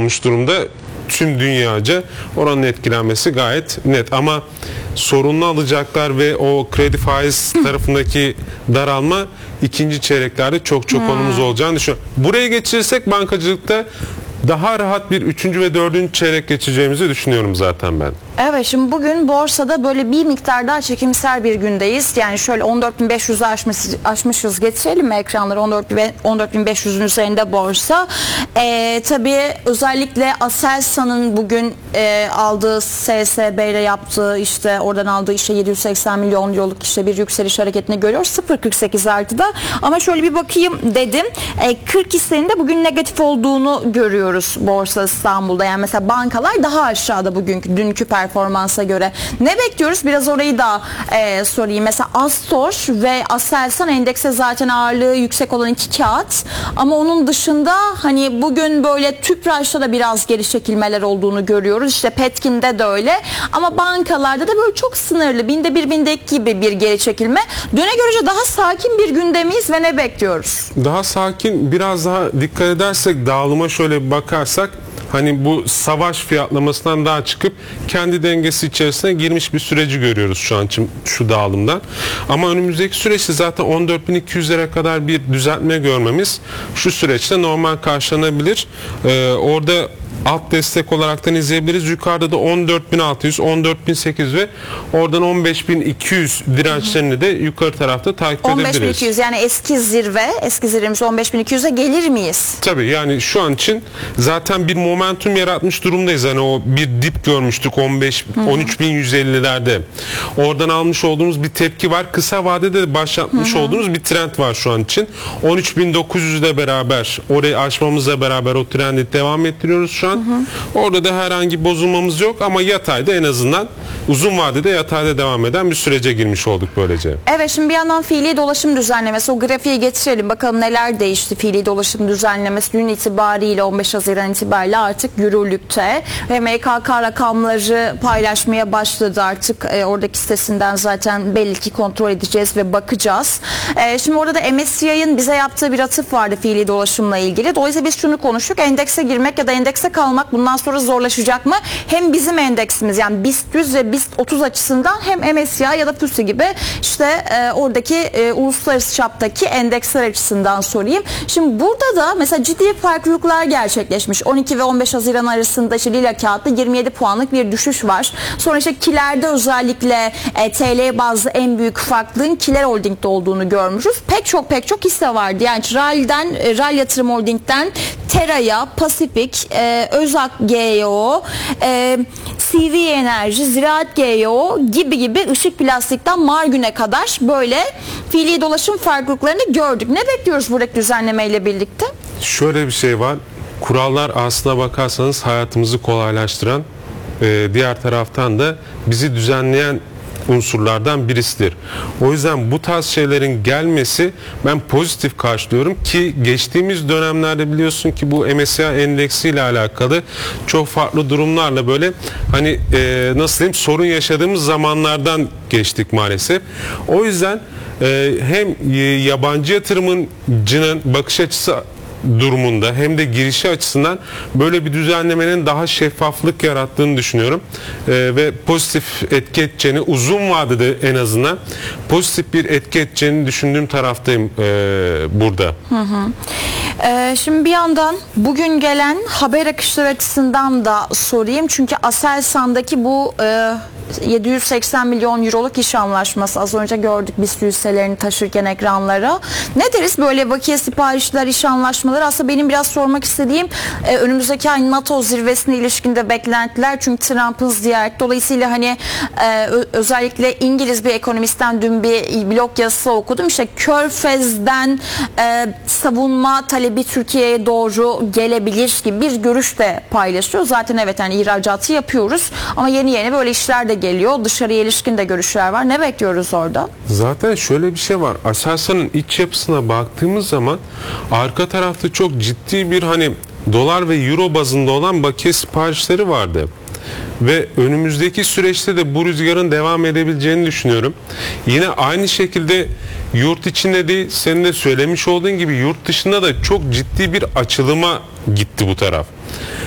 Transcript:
olmuş durumda. Tüm dünyaca oranın etkilenmesi gayet net. Ama sorunlu alacaklar ve o kredi faiz tarafındaki daralma ikinci çeyreklerde çok konumuz olacağını düşünüyorum. Buraya geçirirsek bankacılıkta daha rahat bir 3. ve 4. çeyrek geçeceğimizi düşünüyorum zaten ben. Evet, şimdi bugün borsada böyle bir miktar daha çekimsel bir gündeyiz. Yani şöyle 14.500'ü aşmışız. Getirelim mi ekranları? 14.500'ün üzerinde borsa. Tabii özellikle Aselsan'ın bugün aldığı SSB ile yaptığı, işte oradan aldığı işte 780 milyon euroluk işte bir yükseliş hareketini görüyoruz. 0.48 artıda. Ama şöyle bir bakayım dedim. 40 hissenin de bugün negatif olduğunu görüyoruz Borsa İstanbul'da. Yani mesela bankalar daha aşağıda bugünkü, dünkü performansa göre. Ne bekliyoruz? Biraz orayı da sorayım. Mesela Astor ve Aselsan endekse zaten ağırlığı yüksek olan iki kağıt. Ama onun dışında hani bugün böyle Tüpraş'ta da biraz geri çekilmeler olduğunu görüyoruz. İşte Petkin'de de öyle. Ama bankalarda da böyle çok sınırlı. Binde bir, binde iki gibi bir geri çekilme. Düne görece daha sakin bir gündemiz ve ne bekliyoruz? Daha sakin, biraz daha dikkat edersek, dağılıma şöyle bir bakarsak, hani bu savaş fiyatlamasından daha çıkıp kendi dengesi içerisine girmiş bir süreci görüyoruz şu an için, şu dağılımdan. Ama önümüzdeki süreçte zaten 14.200'lere kadar bir düzeltme görmemiz şu süreçte normal karşılanabilir. Orada alt destek olaraktan izleyebiliriz. Yukarıda da 14.600, 14.800 ve oradan 15.200 dirençlerini de yukarı tarafta takip edebiliriz. 15.200 yani eski zirvemiz 15.200'e gelir miyiz? Tabii, yani şu an için zaten bir momentum yaratmış durumdayız. Hani o bir dip görmüştük 13.150'lerde. Oradan almış olduğumuz bir tepki var. Kısa vadede de başlatmış olduğumuz bir trend var şu an için. 13.900 ile beraber, orayı aşmamızla beraber o trendi devam ettiriyoruz şu an. Orada da herhangi bozulmamız yok ama yatayda, en azından uzun vadede yatayda devam eden bir sürece girmiş olduk böylece. Evet, şimdi bir yandan fiili dolaşım düzenlemesi, o grafiği getirelim bakalım neler değişti. Fiili dolaşım düzenlemesi dün itibariyle 15 Haziran itibariyle artık yürürlükte ve MKK rakamları paylaşmaya başladı artık. Oradaki sitesinden zaten belli ki kontrol edeceğiz ve bakacağız. Şimdi orada da MSCI'nin bize yaptığı bir atıf vardı fiili dolaşımla ilgili. Dolayısıyla biz şunu konuştuk: endekse girmek ya da endekse kalmak bundan sonra zorlaşacak mı? Hem bizim endeksimiz, yani BIST 100 ve BIST 30 açısından, hem MSCI ya da FTSE gibi işte oradaki uluslararası çaptaki endeksler açısından sorayım. Şimdi burada da mesela ciddi farklılıklar gerçekleşmiş. 12 ve 15 Haziran arasında işte lila kağıtta 27 puanlık bir düşüş var. Sonra işte kilerde özellikle TL bazlı en büyük farklılığın Kiler Holding'de olduğunu görmüşüz. Pek çok hisse vardı. Yani RAL Yatırım Holding'den Tera'ya, Pasifik, Özak GEO, CV Enerji, Ziraat GEO gibi Işık Plastik'ten Margün'e kadar böyle fiili dolaşım farklılıklarını gördük. Ne bekliyoruz buradaki düzenlemeyle birlikte? Şöyle bir şey var. Kurallar aslına bakarsanız hayatımızı kolaylaştıran, diğer taraftan da bizi düzenleyen unsurlardan birisidir. O yüzden bu tarz şeylerin gelmesi ben pozitif karşılıyorum ki geçtiğimiz dönemlerde biliyorsun ki bu MSCI endeksiyle alakalı çok farklı durumlarla böyle hani nasıl diyeyim, sorun yaşadığımız zamanlardan geçtik maalesef. O yüzden hem yabancı yatırımcının bakış açısı durumunda hem de girişi açısından böyle bir düzenlemenin daha şeffaflık yarattığını düşünüyorum. Ve pozitif etki edeceğini, uzun vadede en azından pozitif bir etki edeceğini düşündüğüm taraftayım burada. Şimdi bir yandan bugün gelen haber akışları açısından da sorayım. Çünkü Aselsan'daki bu 780 milyon euroluk iş anlaşması, az önce gördük BIST hisselerini taşırken ekranlara. Ne deriz böyle bakiye siparişler, iş anlaşmaları? Aslında benim biraz sormak istediğim önümüzdeki ay NATO zirvesine ilişkinde beklentiler. Çünkü Trump'ın ziyareti dolayısıyla hani özellikle İngiliz bir ekonomistten dün bir blog yazısı okudum. İşte Körfez'den savunma talebi Türkiye'ye doğru gelebilir gibi bir görüş de paylaşıyor. Zaten evet, yani ihracatı yapıyoruz ama yeni böyle işler de geliyor. Dışarıya ilişkin de görüşler var. Ne bekliyoruz orada? Zaten şöyle bir şey var. Aselsan'ın iç yapısına baktığımız zaman arka tarafta çok ciddi bir hani dolar ve euro bazında olan bakiye siparişleri vardı. Ve önümüzdeki süreçte de bu rüzgarın devam edebileceğini düşünüyorum. Yine aynı şekilde yurt içinde değil, senin de söylemiş olduğun gibi yurt dışında da çok ciddi bir açılıma gitti bu taraf.